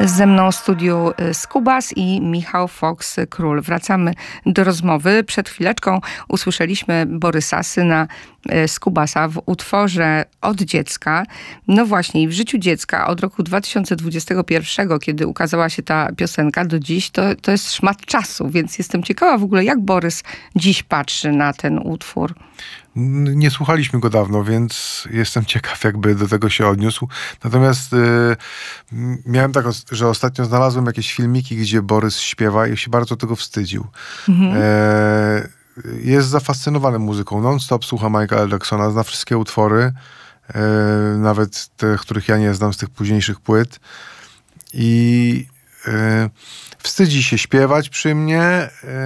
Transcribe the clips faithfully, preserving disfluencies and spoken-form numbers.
Ze mną w studiu Skubas i Michał Fox-Król. Wracamy do rozmowy. Przed chwileczką usłyszeliśmy Borysa, syna Skubasa, w utworze Od dziecka. No właśnie, i w życiu dziecka od roku dwa tysiące dwudziestego pierwszego, kiedy ukazała się ta piosenka, do dziś, to, to jest szmat czasu, więc jestem ciekawa w ogóle, jak Borys dziś patrzy na ten utwór. Nie słuchaliśmy go dawno, więc jestem ciekaw, jakby do tego się odniósł. Natomiast yy, miałem tak, że ostatnio znalazłem jakieś filmiki, gdzie Borys śpiewa i się bardzo tego wstydził. Mhm. E, jest zafascynowany muzyką. Non-stop słucha Michaela Jacksona, zna wszystkie utwory, e, nawet te, których ja nie znam z tych późniejszych płyt. I e, wstydzi się śpiewać przy mnie, e,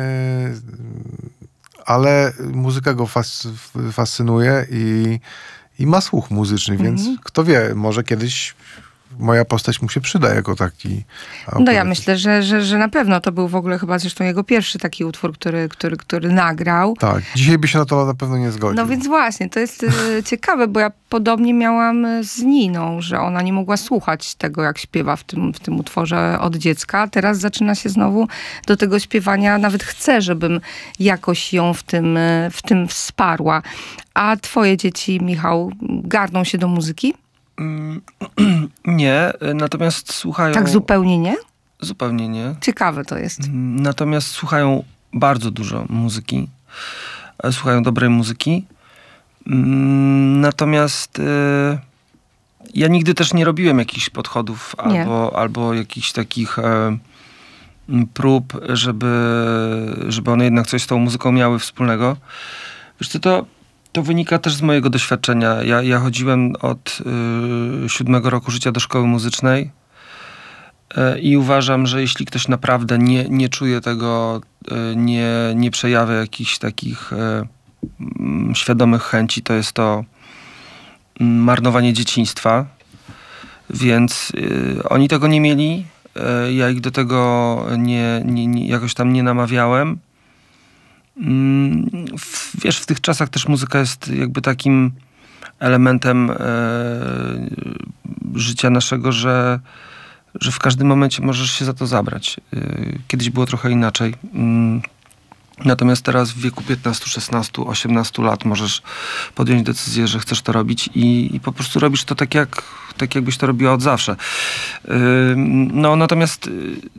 ale muzyka go fas, fascynuje i, i ma słuch muzyczny, więc mm-hmm. kto wie, może kiedyś moja postać mu się przyda jako taki. No ja myślę, że, że, że na pewno to był w ogóle chyba zresztą jego pierwszy taki utwór, który, który, który nagrał. Tak, dzisiaj by się na to na pewno nie zgodził. No więc właśnie, to jest ciekawe, bo ja podobnie miałam z Niną, że ona nie mogła słuchać tego, jak śpiewa w tym, w tym utworze od dziecka. Teraz zaczyna się znowu do tego śpiewania. Nawet chce, żebym jakoś ją w tym, w tym wsparła. A twoje dzieci, Michał, garną się do muzyki? Nie, natomiast słuchają... Tak zupełnie nie? Zupełnie nie. Ciekawe to jest. Natomiast słuchają bardzo dużo muzyki. Słuchają dobrej muzyki. Natomiast y, ja nigdy też nie robiłem jakichś podchodów albo, albo jakichś takich e, prób, żeby, żeby one jednak coś z tą muzyką miały wspólnego. Wiesz co, to To wynika też z mojego doświadczenia. Ja, ja chodziłem od y, siódmego roku życia do szkoły muzycznej y, i uważam, że jeśli ktoś naprawdę nie, nie czuje tego, y, nie, nie przejawia jakichś takich y, y, świadomych chęci, to jest to y, marnowanie dzieciństwa. Więc y, oni tego nie mieli. Y, ja ich do tego nie, nie, nie, jakoś tam nie namawiałem. W, wiesz, w tych czasach też muzyka jest jakby takim elementem e, życia naszego, że, że w każdym momencie możesz się za to zabrać. E, kiedyś było trochę inaczej. Mm, natomiast teraz w wieku piętnastu, szesnastu, osiemnastu lat możesz podjąć decyzję, że chcesz to robić i, i po prostu robisz to tak, jak, tak jakbyś to robiła od zawsze. E, no natomiast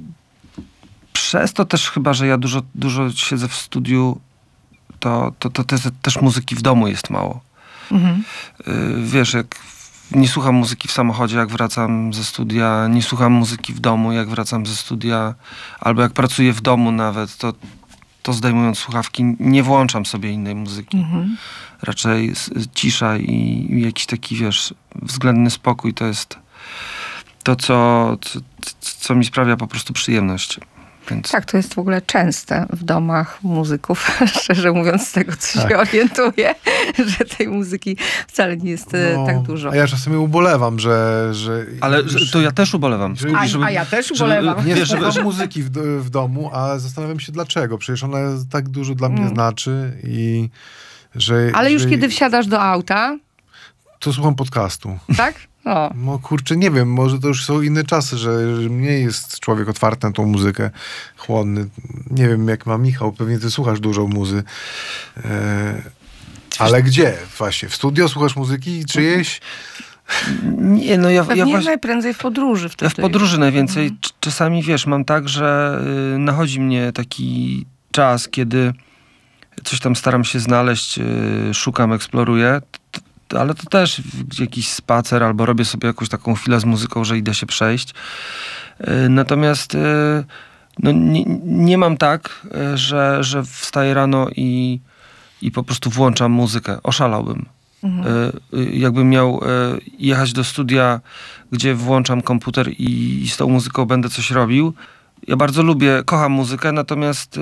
przez to też chyba, że ja dużo, dużo siedzę w studiu, to, to, to, to też muzyki w domu jest mało. Mhm. Wiesz, jak nie słucham muzyki w samochodzie, jak wracam ze studia, nie słucham muzyki w domu, jak wracam ze studia, albo jak pracuję w domu nawet, to, to zdejmując słuchawki, nie włączam sobie innej muzyki. Mhm. Raczej cisza i, i jakiś taki, wiesz, względny spokój to jest to, co, co, co mi sprawia po prostu przyjemność. Więc... Tak, to jest w ogóle częste w domach muzyków, szczerze mówiąc, z tego, co tak się orientuję, że tej muzyki wcale nie jest no, tak dużo. A ja czasami ubolewam, że... że Ale że, to ja też ubolewam. Że, a, żeby, a ja też ubolewam. Żeby, nie słucham żeby... muzyki w, w domu, a zastanawiam się dlaczego. Przecież ona tak dużo dla mnie mm. znaczy i że... Ale już że... kiedy wsiadasz do auta... To słucham podcastu. Tak? O. No kurczę, nie wiem, może to już są inne czasy, że, że mniej jest człowiek otwarty na tą muzykę, chłonny. Nie wiem, jak ma Michał, pewnie ty słuchasz dużo muzy. E, ale gdzie? Właśnie, w studio słuchasz muzyki czyjeś? Nie, no ja... Pewnie ja właśnie, najprędzej w podróży wtedy. Ja w podróży najwięcej. Mhm. Czasami, wiesz, mam tak, że y, nachodzi mnie taki czas, kiedy coś tam staram się znaleźć, y, szukam, eksploruję. Ale to też jakiś spacer, albo robię sobie jakąś taką chwilę z muzyką, że idę się przejść. Natomiast no, nie, nie mam tak, że, że wstaję rano i, i po prostu włączam muzykę. Oszalałbym. Mhm. Jakbym miał jechać do studia, gdzie włączam komputer i, i z tą muzyką będę coś robił. Ja bardzo lubię, kocham muzykę, natomiast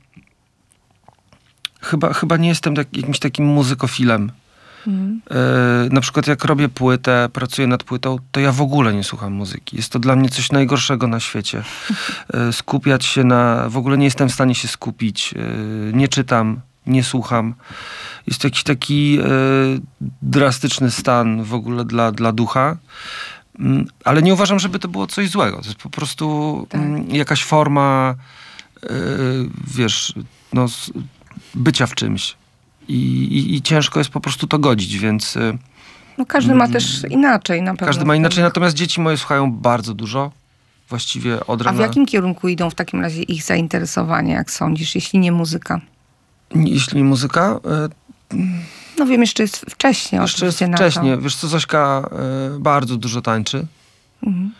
chyba, chyba nie jestem tak, jakimś takim muzykofilem. Mhm. E, na przykład jak robię płytę, pracuję nad płytą, to ja w ogóle nie słucham muzyki. Jest to dla mnie coś najgorszego na świecie. E, skupiać się na... W ogóle nie jestem w stanie się skupić. E, nie czytam, nie słucham. Jest to jakiś taki e, drastyczny stan w ogóle dla, dla ducha. Ale nie uważam, żeby to było coś złego. To jest po prostu tak. jakaś forma, yy, wiesz, no, bycia w czymś. I, i, I ciężko jest po prostu to godzić, więc... No każdy ma też inaczej na pewno. Każdy ma inaczej, natomiast dzieci moje słuchają bardzo dużo. Właściwie od rana. A w jakim kierunku idą w takim razie ich zainteresowania, jak sądzisz, jeśli nie muzyka? Jeśli nie muzyka... Yy, no wiem, jeszcze jest wcześnie. Jeszcze jest wcześnie. Wiesz co, Zośka y, bardzo dużo tańczy. Mhm.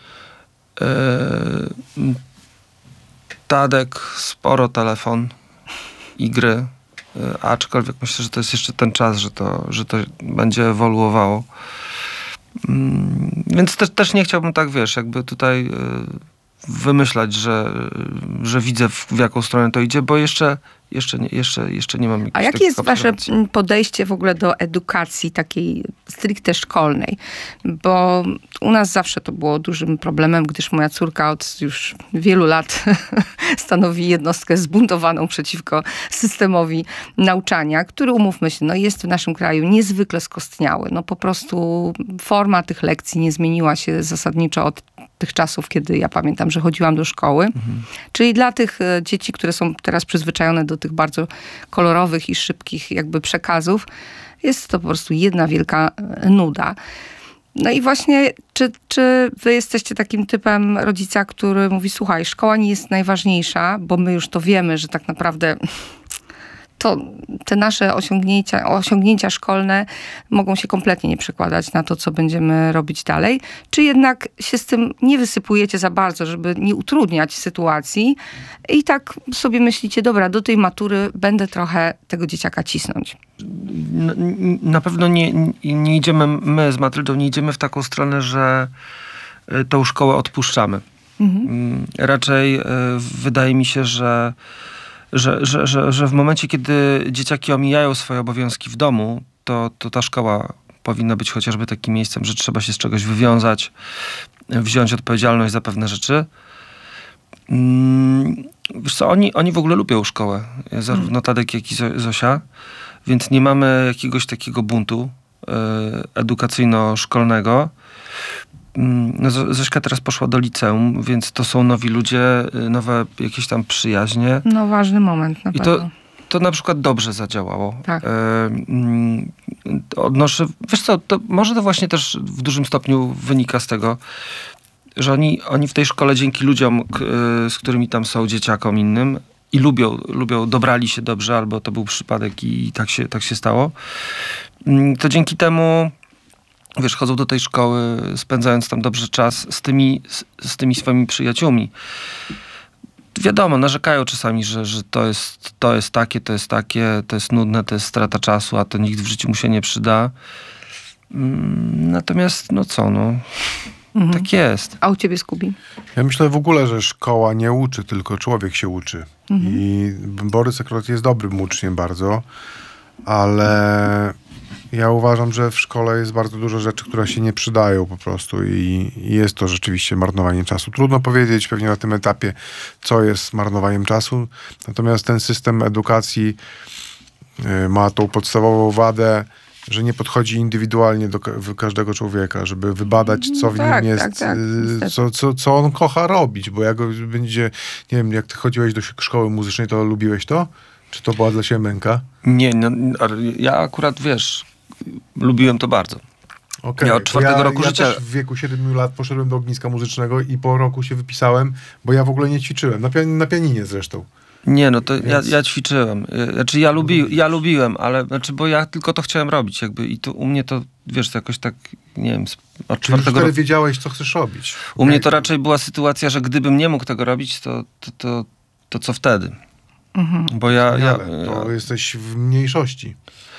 Y, Tadek sporo telefon i gry. Y, aczkolwiek myślę, że to jest jeszcze ten czas, że to, że to będzie ewoluowało. Y, więc też, też nie chciałbym tak, wiesz, jakby tutaj y, wymyślać, że, że widzę w, w jaką stronę to idzie, bo jeszcze Jeszcze nie, jeszcze, jeszcze nie mam A jakie jest wasze podejście w ogóle do edukacji takiej stricte szkolnej? Bo u nas zawsze to było dużym problemem, gdyż moja córka od już wielu lat stanowi jednostkę zbuntowaną przeciwko systemowi nauczania, który, umówmy się, no jest w naszym kraju niezwykle skostniały. No po prostu forma tych lekcji nie zmieniła się zasadniczo od tych czasów, kiedy ja pamiętam, że chodziłam do szkoły. Mhm. Czyli dla tych dzieci, które są teraz przyzwyczajone do tych bardzo kolorowych i szybkich jakby przekazów, jest to po prostu jedna wielka nuda. No i właśnie, czy, czy wy jesteście takim typem rodzica, który mówi, słuchaj, szkoła nie jest najważniejsza, bo my już to wiemy, że tak naprawdę to te nasze osiągnięcia, osiągnięcia szkolne mogą się kompletnie nie przekładać na to, co będziemy robić dalej. Czy jednak się z tym nie wysypujecie za bardzo, żeby nie utrudniać sytuacji i tak sobie myślicie, dobra, do tej matury będę trochę tego dzieciaka cisnąć? Na, na pewno nie, nie idziemy, my z Matyldą nie idziemy w taką stronę, że tą szkołę odpuszczamy. Mhm. Raczej wydaje mi się, że Że, że, że, że w momencie, kiedy dzieciaki omijają swoje obowiązki w domu, to, to ta szkoła powinna być chociażby takim miejscem, że trzeba się z czegoś wywiązać, wziąć odpowiedzialność za pewne rzeczy. Hmm, wiesz co, oni, oni w ogóle lubią szkołę, zarówno Tadek, jak i Zosia, więc nie mamy jakiegoś takiego buntu y, edukacyjno-szkolnego. No, Zośka teraz poszła do liceum, więc to są nowi ludzie, nowe jakieś tam przyjaźnie. No ważny moment na I pewno. to, to na przykład dobrze zadziałało. Tak. E, mm, odnoszę, wiesz co, to może to właśnie też w dużym stopniu wynika z tego, że oni, oni w tej szkole dzięki ludziom, k, z którymi tam są, dzieciakom innym, i lubią, lubią, dobrali się dobrze, albo to był przypadek i tak się, tak się stało, to dzięki temu wiesz, chodzą do tej szkoły, spędzając tam dobrze czas z tymi, z, z tymi swoimi przyjaciółmi. Wiadomo, narzekają czasami, że, że to, jest, to jest takie, to jest takie, to jest nudne, to jest strata czasu, a to nikt w życiu mu się nie przyda. Natomiast, no co, no, mhm. tak jest. A u ciebie, Skubi? Ja myślę w ogóle, że szkoła nie uczy, tylko człowiek się uczy. Mhm. I Borys akurat jest dobrym uczniem bardzo, ale ja uważam, że w szkole jest bardzo dużo rzeczy, które się nie przydają po prostu i, i jest to rzeczywiście marnowanie czasu. Trudno powiedzieć pewnie na tym etapie, co jest marnowaniem czasu, natomiast ten system edukacji y, ma tą podstawową wadę, że nie podchodzi indywidualnie do ka- każdego człowieka, żeby wybadać, co w nim tak, jest, tak, tak, y, co, co, co on kocha robić, bo jak będzie, nie wiem, jak ty chodziłeś do szkoły muzycznej, to lubiłeś to? Czy to była dla ciebie męka? Nie, no, ja akurat, wiesz, lubiłem to bardzo. Okay. Ja od czwartego ja, roku ja życia... też w wieku siedmiu lat poszedłem do ogniska muzycznego i po roku się wypisałem, bo ja w ogóle nie ćwiczyłem. Na, pian- na pianinie zresztą. Nie, no to Więc... ja, ja ćwiczyłem. Znaczy ja, lubi, ja lubiłem, ale znaczy, bo ja tylko to chciałem robić jakby i to u mnie to, wiesz, to jakoś tak, nie wiem, od Czyli już czwartego roku... wiedziałeś, co chcesz robić. U okay. mnie to raczej była sytuacja, że gdybym nie mógł tego robić, to, to, to, to co wtedy? Mhm. Bo ja... ja, to ja... jesteś w mniejszości.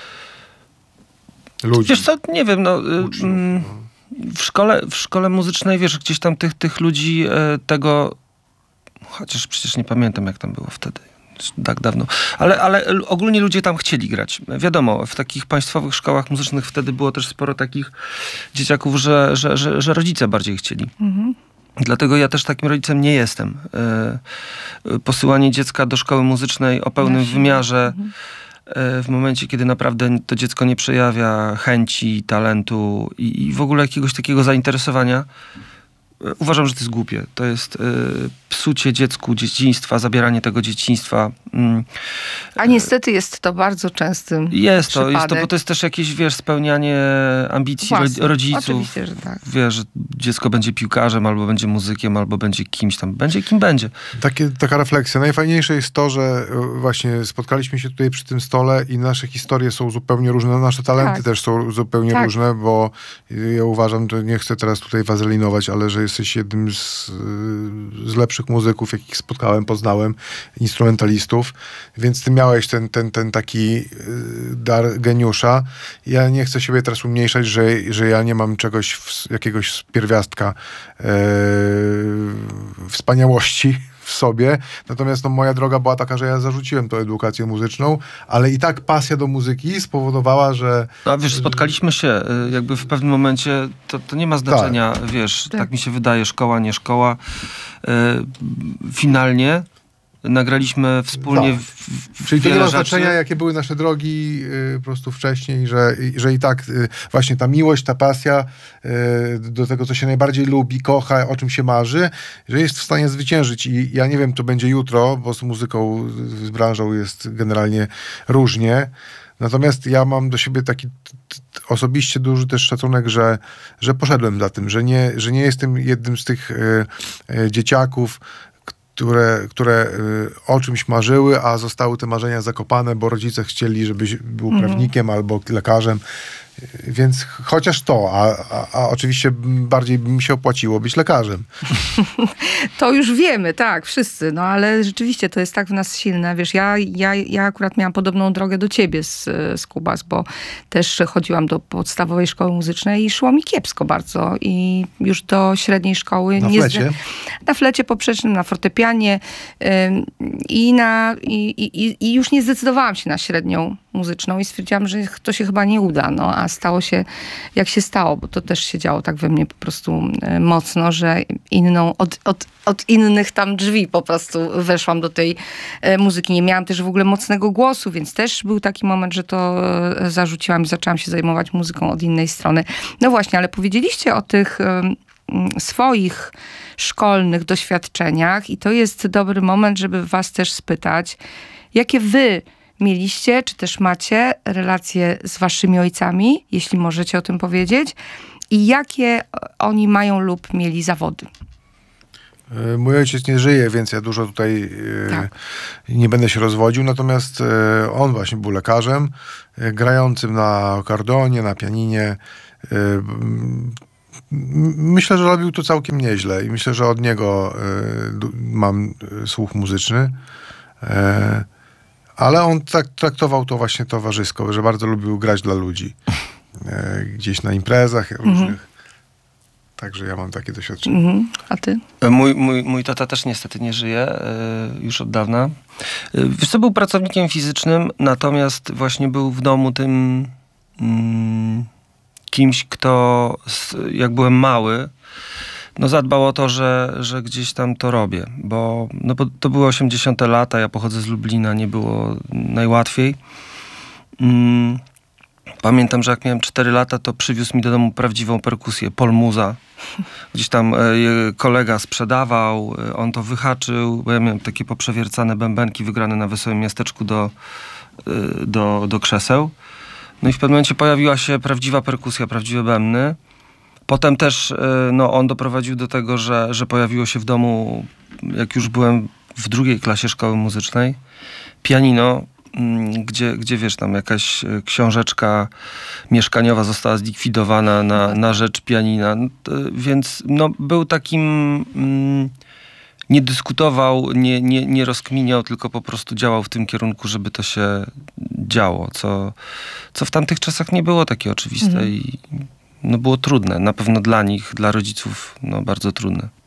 Ludzi. Wiesz co, nie wiem, no... Uczniów, mm, w szkole, w szkole muzycznej, wiesz, gdzieś tam tych, tych ludzi e, tego... Chociaż przecież nie pamiętam, jak tam było wtedy. Tak dawno. Ale, ale ogólnie ludzie tam chcieli grać. Wiadomo, w takich państwowych szkołach muzycznych wtedy było też sporo takich dzieciaków, że, że, że, że rodzice bardziej chcieli. Mhm. Dlatego ja też takim rodzicem nie jestem. E, posyłanie dziecka do szkoły muzycznej o pełnym wymiarze, mhm. w momencie, kiedy naprawdę to dziecko nie przejawia chęci, talentu i, i w ogóle jakiegoś takiego zainteresowania, uważam, że to jest głupie. To jest y, psucie dziecku dzieciństwa, zabieranie tego dzieciństwa. Mm. A niestety jest to bardzo częstym Jest to, przypadek. jest to, bo to jest też jakieś, wiesz, spełnianie ambicji Własne. rodziców. Oczywiście, że tak. Wiesz, że dziecko będzie piłkarzem, albo będzie muzykiem, albo będzie kimś tam. Będzie kim będzie. Takie, taka refleksja. Najfajniejsze jest to, że właśnie spotkaliśmy się tutaj przy tym stole i nasze historie są zupełnie różne. Nasze talenty Tak. też są zupełnie Tak. różne, bo ja uważam, że nie chcę teraz tutaj wazelinować, ale że jesteś jednym z, z lepszych muzyków, jakich spotkałem, poznałem, instrumentalistów, więc ty miałeś ten, ten, ten taki dar geniusza. Ja nie chcę siebie teraz umniejszać, że, że ja nie mam czegoś, jakiegoś pierwiastka e, wspaniałości w sobie. Natomiast no, moja droga była taka, że ja zarzuciłem tą edukację muzyczną, ale i tak pasja do muzyki spowodowała, że... No, wiesz, spotkaliśmy się jakby w pewnym momencie, to, to nie ma znaczenia, tak. wiesz, tak. tak mi się wydaje, szkoła, nie szkoła. Finalnie nagraliśmy wspólnie tak. w, w Czyli to nie ma rzeczy. znaczenia, jakie były nasze drogi yy, po prostu wcześniej, że, że i tak yy, właśnie ta miłość, ta pasja yy, do tego, co się najbardziej lubi, kocha, o czym się marzy, że jest w stanie zwyciężyć. I ja nie wiem, co będzie jutro, bo z muzyką, z branżą jest generalnie różnie. Natomiast ja mam do siebie taki t- t- osobiście duży też szacunek, że, że poszedłem za tym, że nie, że nie jestem jednym z tych yy, yy, dzieciaków, które, które y, o czymś marzyły, a zostały te marzenia zakopane, bo rodzice chcieli, żebyś był mm. prawnikiem albo lekarzem. Więc chociaż to, a, a, a oczywiście bardziej by mi się opłaciło być lekarzem. To już wiemy, tak, wszyscy, no ale rzeczywiście to jest tak w nas silne. Wiesz, ja, ja, ja akurat miałam podobną drogę do ciebie z, z Kubas, bo też chodziłam do podstawowej szkoły muzycznej i szło mi kiepsko bardzo. I już do średniej szkoły... Na nie flecie? Z, na flecie poprzecznym, na fortepianie yy, i, na, i, i, i już nie zdecydowałam się na średnią muzyczną i stwierdziłam, że to się chyba nie uda, no a stało się jak się stało, bo to też się działo tak we mnie po prostu mocno, że inną, od, od, od innych tam drzwi po prostu weszłam do tej muzyki. Nie miałam też w ogóle mocnego głosu, więc też był taki moment, że to zarzuciłam i zaczęłam się zajmować muzyką od innej strony. No właśnie, ale powiedzieliście o tych swoich szkolnych doświadczeniach i to jest dobry moment, żeby was też spytać, jakie wy mieliście, czy też macie relacje z waszymi ojcami, jeśli możecie o tym powiedzieć, i jakie oni mają lub mieli zawody? Mój ojciec nie żyje, więc ja dużo tutaj tak. nie będę się rozwodził, natomiast on właśnie był lekarzem, grającym na akordeonie, na pianinie. Myślę, że robił to całkiem nieźle i myślę, że od niego mam słuch muzyczny. Ale on tak traktował to właśnie towarzysko, że bardzo lubił grać dla ludzi. E, gdzieś na imprezach różnych. Mm-hmm. Także ja mam takie doświadczenie. Mm-hmm. A ty? Mój, mój, mój tata też niestety nie żyje y, już od dawna. Y, wiesz co, był pracownikiem fizycznym, natomiast właśnie był w domu tym mm, kimś, kto jak byłem mały, no zadbał o to, że, że gdzieś tam to robię, bo, no bo to były osiemdziesiąte lata, ja pochodzę z Lublina, nie było najłatwiej. Mm, pamiętam, że jak miałem cztery lata, to przywiózł mi do domu prawdziwą perkusję, Polmuza. Gdzieś tam e, kolega sprzedawał, e, on to wyhaczył, bo ja miałem takie poprzewiercane bębenki wygrane na Wesołym Miasteczku do, e, do, do krzeseł. No i w pewnym momencie pojawiła się prawdziwa perkusja, prawdziwe bębny. Potem też no, on doprowadził do tego, że, że pojawiło się w domu, jak już byłem w drugiej klasie szkoły muzycznej, pianino, gdzie, gdzie wiesz, tam jakaś książeczka mieszkaniowa została zlikwidowana na, na rzecz pianina. Więc no, był takim... Mm, nie dyskutował, nie, nie, nie rozkminiał, tylko po prostu działał w tym kierunku, żeby to się działo, co, co w tamtych czasach nie było takie oczywiste mhm. i no było trudne. Na pewno dla nich, dla rodziców, no bardzo trudne.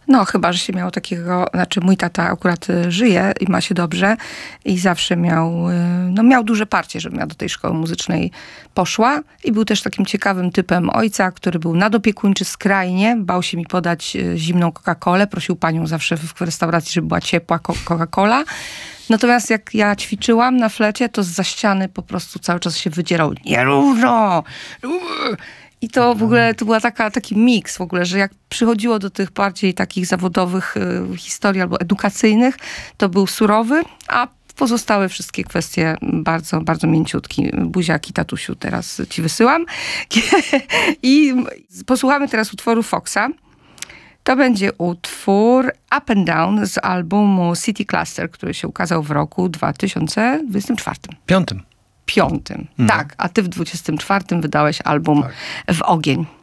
No, chyba, że się miało takiego, znaczy mój tata akurat y, żyje i ma się dobrze i zawsze miał, y, no miał duże parcie, żebym ja do tej szkoły muzycznej poszła i był też takim ciekawym typem ojca, który był nadopiekuńczy skrajnie, bał się mi podać y, zimną Coca-Colę, prosił panią zawsze w, w restauracji, żeby była ciepła co- Coca-Cola. Natomiast jak ja ćwiczyłam na flecie, to zza ściany po prostu cały czas się wydzierał. Nierówno! I to w ogóle, to była taka, taki miks w ogóle, że jak przychodziło do tych bardziej takich zawodowych y, historii albo edukacyjnych, to był surowy, a pozostałe wszystkie kwestie bardzo, bardzo mięciutki. Buziaki, tatusiu, teraz ci wysyłam. I posłuchamy teraz utworu Foxa. To będzie utwór Up and Down z albumu City Cluster, który się ukazał w roku dwa tysiące dwudziestym czwartym. Piątym. Piątym. Mm. Tak, a ty w dwudziestym czwartym wydałeś album Tak. W ogień.